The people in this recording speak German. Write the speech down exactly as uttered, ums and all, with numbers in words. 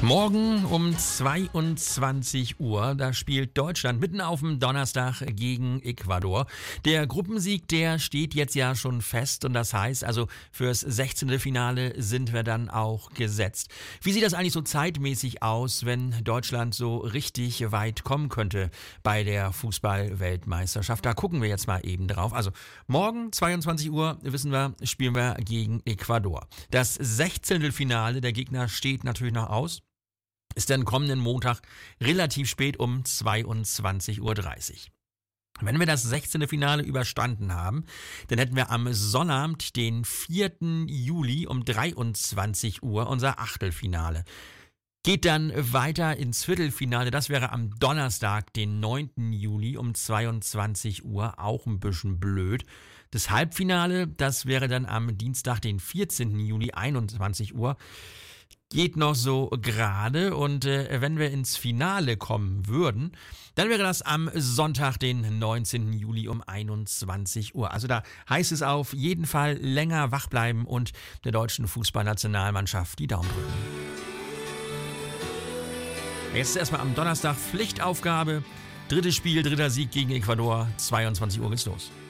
Morgen um zweiundzwanzig Uhr, da spielt Deutschland mitten auf dem Donnerstag gegen Ecuador. Der Gruppensieg, der steht jetzt ja schon fest und das heißt also, fürs sechzehnte Finale sind wir dann auch gesetzt. Wie sieht das eigentlich so zeitmäßig aus, wenn Deutschland so richtig weit kommen könnte bei der Fußball-Weltmeisterschaft? Da gucken wir jetzt mal eben drauf. Also morgen zweiundzwanzig Uhr, wissen wir, spielen wir gegen Ecuador. Das sechzehnte Finale, der Gegner steht natürlich noch aus. Ist dann kommenden Montag relativ spät um zweiundzwanzig Uhr dreißig. Wenn wir das sechzehnte Finale überstanden haben, dann hätten wir am Sonnabend, den vierten Juli um dreiundzwanzig Uhr unser Achtelfinale. Geht dann weiter ins Viertelfinale, das wäre am Donnerstag, den neunten Juli um zweiundzwanzig Uhr, auch ein bisschen blöd. Das Halbfinale, das wäre dann am Dienstag, den vierzehnten Juli, einundzwanzig Uhr. Geht noch so gerade und äh, wenn wir ins Finale kommen würden, dann wäre das am Sonntag, den neunzehnten Juli um einundzwanzig Uhr. Also da heißt es auf jeden Fall länger wach bleiben und der deutschen Fußballnationalmannschaft die Daumen drücken. Jetzt erstmal am Donnerstag Pflichtaufgabe, drittes Spiel, dritter Sieg gegen Ecuador, zweiundzwanzig Uhr geht's los.